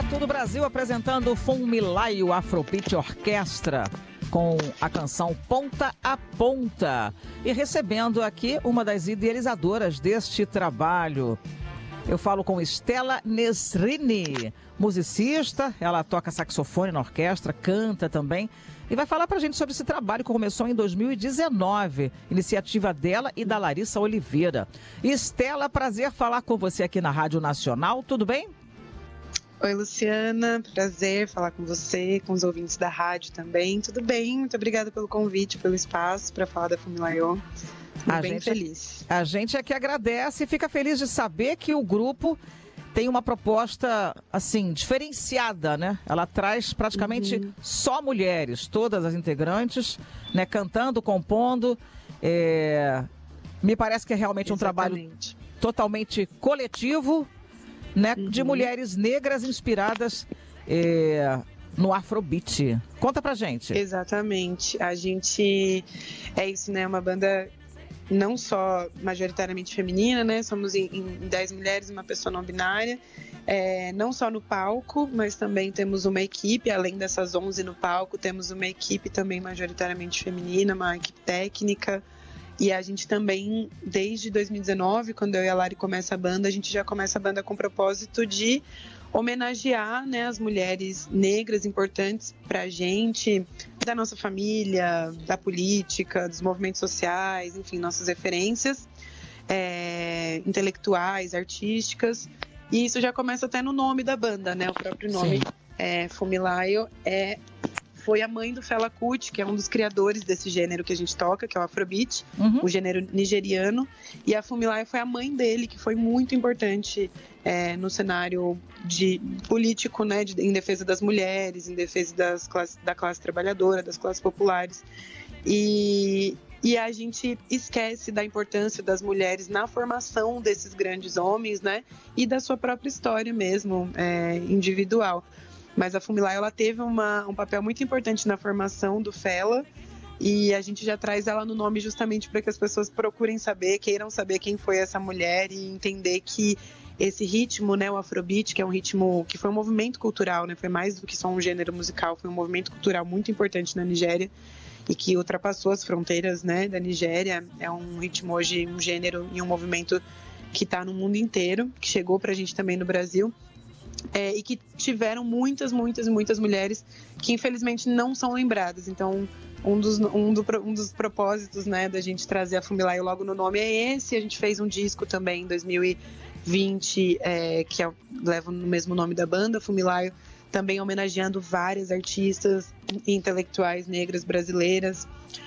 Todo o Brasil apresentando Funmilayo Afrobeat Orquestra com a canção Ponta a Ponta. E recebendo aqui uma das idealizadoras deste trabalho. Eu falo com Stella Nesrini, musicista, ela toca saxofone na orquestra, canta também, e vai falar pra gente sobre esse trabalho que começou em 2019, iniciativa dela e da Larissa Oliveira. Stella, prazer falar com você aqui na Rádio Nacional, tudo bem? Oi, Luciana, prazer falar com você, com os ouvintes da rádio também, tudo bem? Muito obrigada pelo convite, pelo espaço para falar da Funmilayo. Bem feliz. A gente é que agradece e fica feliz de saber que o grupo tem uma proposta, assim, diferenciada, né? Ela traz praticamente só mulheres, todas as integrantes, né? Cantando, compondo. Me parece que é realmente um trabalho totalmente coletivo, né? De mulheres negras inspiradas no Afrobeat. Conta pra gente. Exatamente. A gente... É isso, né? Uma banda... não só majoritariamente feminina, né? Somos em 10 mulheres, uma pessoa não binária, não só no palco, mas também temos uma equipe, além dessas 11 no palco, temos uma equipe também majoritariamente feminina, uma equipe técnica, e a gente também, desde 2019, quando eu e a Lari começa a banda, a gente já começa a banda com o propósito de homenagear, né, as mulheres negras importantes pra gente, da nossa família, da política, dos movimentos sociais, enfim, nossas referências intelectuais, artísticas, e isso já começa até no nome da banda, né, o próprio nome. Funmilayo foi a mãe do Fela Kuti, que é um dos criadores desse gênero que a gente toca, que é o Afrobeat, o gênero nigeriano, e a Funmilayo foi a mãe dele, que foi muito importante no cenário político, né, em defesa das mulheres, em defesa da classe trabalhadora, das classes populares, e a gente esquece da importância das mulheres na formação desses grandes homens, né, e da sua própria história mesmo, individual. Mas a Funmilayo, ela teve um papel muito importante na formação do Fela, e a gente já traz ela no nome justamente para que as pessoas procurem saber, queiram saber quem foi essa mulher e entender que esse ritmo, né, o Afrobeat, que é um ritmo que foi um movimento cultural, né, foi mais do que só um gênero musical, foi um movimento cultural muito importante na Nigéria e que ultrapassou as fronteiras, né, da Nigéria. É um ritmo hoje, um gênero e um movimento que está no mundo inteiro, que chegou para a gente também no Brasil. E que tiveram muitas mulheres que infelizmente não são lembradas. Então um dos propósitos, né, da gente trazer a Funmilayo logo no nome é esse. A gente fez um disco também em 2020 que leva no mesmo nome da banda, Funmilayo, também homenageando várias artistas e intelectuais negras brasileiras.